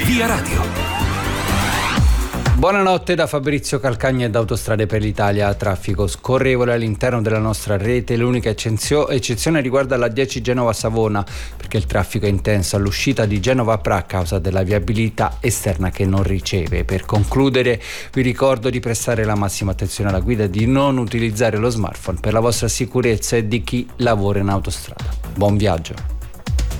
Via Radio. Buonanotte da Fabrizio Calcagna e da Autostrade per l'Italia. Traffico scorrevole all'interno della nostra rete. L'unica eccezione riguarda la 10 Genova-Savona, perché il traffico è intenso all'uscita di Genova-Pra a causa della viabilità esterna che non riceve. Per concludere vi ricordo di prestare la massima attenzione alla guida e di non utilizzare lo smartphone per la vostra sicurezza e di chi lavora in autostrada. Buon viaggio.